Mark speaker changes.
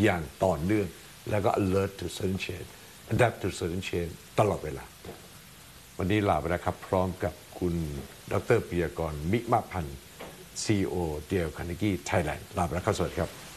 Speaker 1: อย่างต่อเนื่องแล้วก็ alert to certain change adapt to certain change ตลอดเวลาวันนี้ลาไปแล้วครับพร้อมกับคุณดร.ปิยากร มิมพันธ์ CEO เดล คาร์เนกี้ ไทยแลนด์ลาไปแล้วครับสวัสดีครับ